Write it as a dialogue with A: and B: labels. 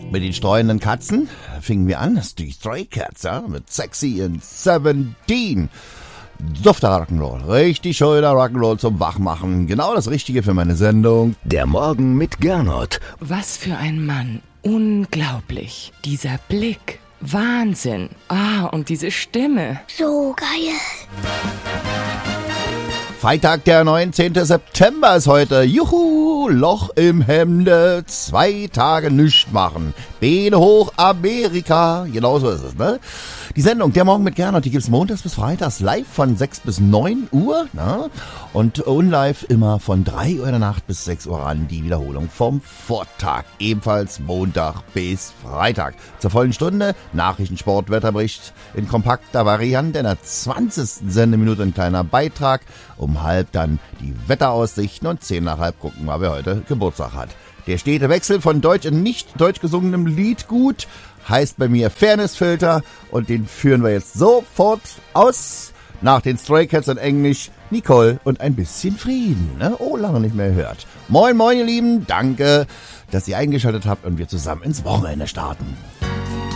A: Mit den streunenden Katzen fingen wir an. Das ist die Stray Cats, ja, mit Sexy in 17. Dufter Rock'n'Roll, richtig schöner Rock'n'Roll zum Wachmachen. Genau das Richtige für meine Sendung.
B: Der Morgen mit Gernot.
C: Was für ein Mann. Unglaublich. Dieser Blick. Wahnsinn. Und diese Stimme.
D: So geil.
A: Freitag, der 19. September ist heute. Juhu, Loch im Hemde, 2 Tage nichts machen. Beine hoch, Amerika. Genau so ist es, ne? Die Sendung, der Morgen mit Gernot, die gibt's montags bis freitags live von 6 bis 9 Uhr, ne? Und unlive immer von 3 Uhr in der Nacht bis 6 Uhr an, die Wiederholung vom Vortag. Ebenfalls Montag bis Freitag. Zur vollen Stunde, Nachrichten, Sport, Wetterbericht in kompakter Variante. In der 20. Sendeminute ein kleiner Beitrag. Um halb dann die Wetteraussichten und 10 nach halb gucken wir, wer heute Geburtstag hat. Der stete Wechsel von deutsch und nicht deutsch gesungenem Liedgut heißt bei mir Fairnessfilter und den führen wir jetzt sofort aus. Nach den Stray Cats in Englisch Nicole und ein bisschen Frieden. Ne? Oh, lange nicht mehr gehört. Moin, moin, ihr Lieben. Danke, dass ihr eingeschaltet habt und wir zusammen ins Wochenende starten.